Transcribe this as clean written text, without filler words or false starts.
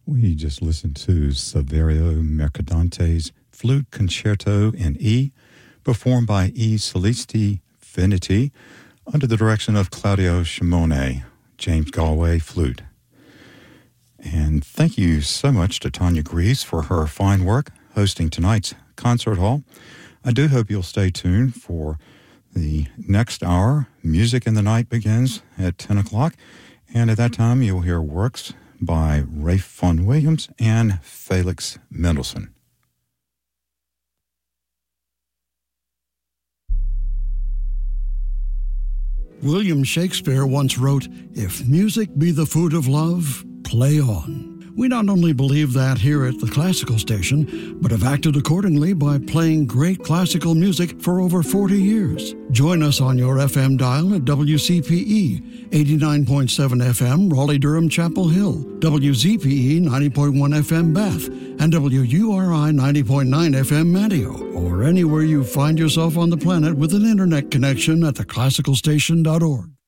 We just listened to Saverio Mercadante's Flute Concerto in E, performed by E. Celesti Finiti, under the direction of Claudio Shimone, James Galway flute. And thank you so much to Tanya Greaves for her fine work hosting tonight's concert hall. I do hope you'll stay tuned for the next hour. Music in the Night begins at 10 o'clock, and at that time you'll hear works by Ralph Vaughan Williams and Felix Mendelssohn. William Shakespeare once wrote, "If music be the food of love, play on." We not only believe that here at the Classical Station, but have acted accordingly by playing great classical music for over 40 years. Join us on your FM dial at WCPE 89.7 FM, Raleigh-Durham, Chapel Hill, WZPE 90.1 FM, Bath, and WURI 90.9 FM, Manteo, or anywhere you find yourself on the planet with an internet connection at theclassicalstation.org.